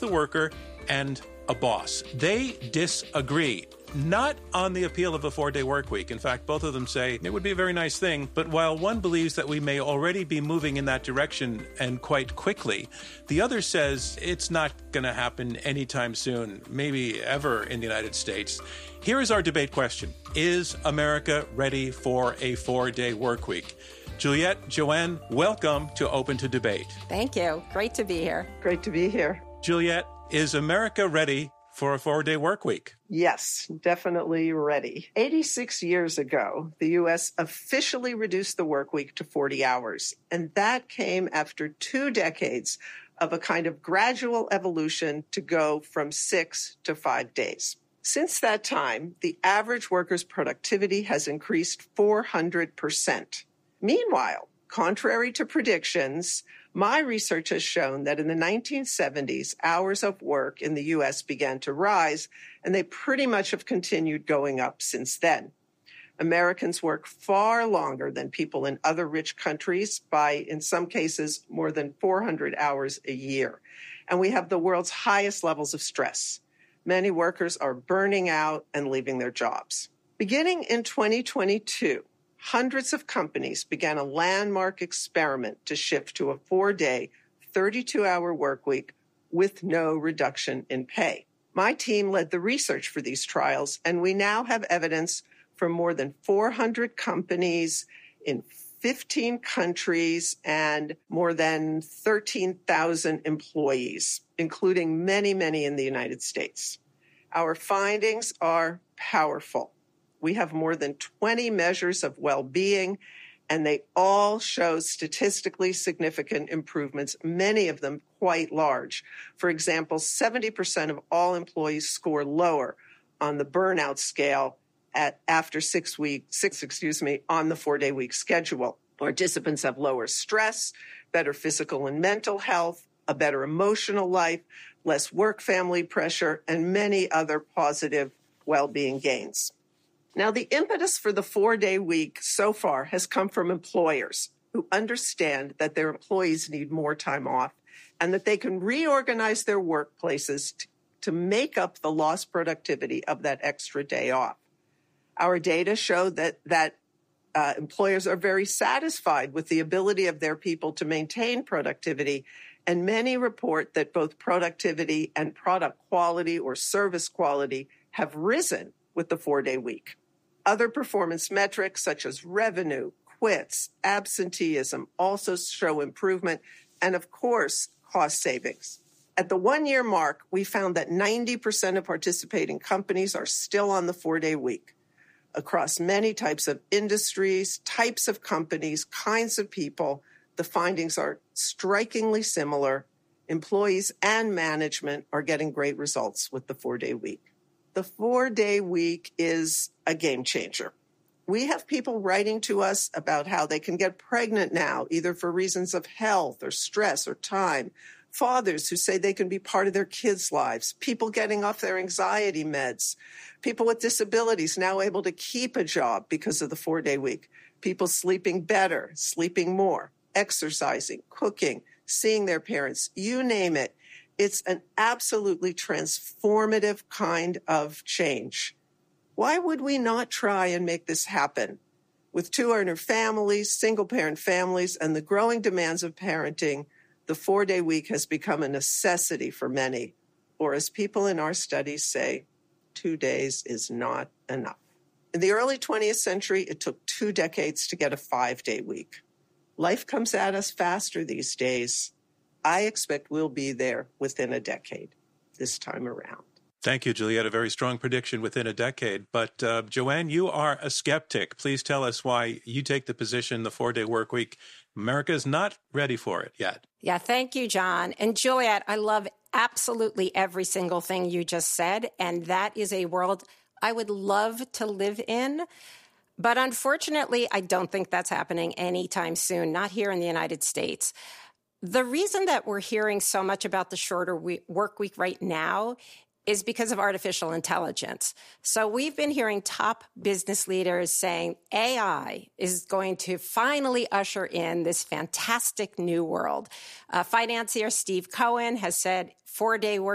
the worker and a boss. They disagree. Not on the appeal of a 4-day work week. In fact, both of them say it would be a very nice thing. But while one believes that we may already be moving in that direction and quite quickly, the other says it's not going to happen anytime soon, maybe ever in the United States. Here is our debate question. Is America ready for a 4-day work week? Juliette, Joanne, welcome to Open to Debate. Thank you. Great to be here. Great to be here. Juliette, is America ready for a 4-day work week? Yes, definitely ready. 86 years ago, the U.S. officially reduced the work week to 40 hours, and that came after 2 decades of a kind of gradual evolution to go from 6 to 5 days. Since that time, the average worker's productivity has increased 400%. Meanwhile, contrary to predictions, my research has shown that in the 1970s, hours of work in the U.S. began to rise, and they pretty much have continued going up since then. Americans work far longer than people in other rich countries by, in some cases, more than 400 hours a year. And we have the world's highest levels of stress. Many workers are burning out and leaving their jobs. Beginning in 2022, hundreds of companies began a landmark experiment to shift to a 4-day, 32-hour work week with no reduction in pay. My team led the research for these trials, and we now have evidence from more than 400 companies in 15 countries and more than 13,000 employees, including many, many in the United States. Our findings are powerful. We have more than 20 measures of well-being, and they all show statistically significant improvements, many of them quite large. For example, 70% of all employees score lower on the burnout scale after 6 weeks, on the 4-day week schedule. Participants have lower stress, better physical and mental health, a better emotional life, less work-family pressure, and many other positive well-being gains. Now, the impetus for the 4-day week so far has come from employers who understand that their employees need more time off and that they can reorganize their workplaces to make up the lost productivity of that extra day off. Our data show that employers are very satisfied with the ability of their people to maintain productivity, and many report that both productivity and product quality or service quality have risen with the 4-day week. Other performance metrics such as revenue, quits, absenteeism also show improvement, and of course, cost savings. At the 1-year mark, we found that 90% of participating companies are still on the 4-day week. Across many types of industries, types of companies, kinds of people, the findings are strikingly similar. Employees and management are getting great results with the 4-day week. The 4-day week is a game changer. We have people writing to us about how they can get pregnant now, either for reasons of health or stress or time. Fathers who say they can be part of their kids' lives. People getting off their anxiety meds. People with disabilities now able to keep a job because of the 4-day week. People sleeping better, sleeping more, exercising, cooking, seeing their parents, you name it. It's an absolutely transformative kind of change. Why would we not try and make this happen? With 2-earner families, single-parent families, and the growing demands of parenting, the 4-day week has become a necessity for many. Or as people in our studies say, 2 days is not enough. In the early 20th century, it took 2 decades to get a 5-day week. Life comes at us faster these days. I expect we'll be there within a decade this time around. Thank you, Juliette. A very strong prediction within a decade. But Joanne, you are a skeptic. Please tell us why you take the position the 4-day work week. America is not ready for it yet. Yeah, thank you, John. And Juliette, I love absolutely every single thing you just said. And that is a world I would love to live in. But unfortunately, I don't think that's happening anytime soon, not here in the United States. The reason that we're hearing so much about the shorter work week right now is because of artificial intelligence. So we've been hearing top business leaders saying AI is going to finally usher in this fantastic new world. Financier Steve Cohen has said 4-day work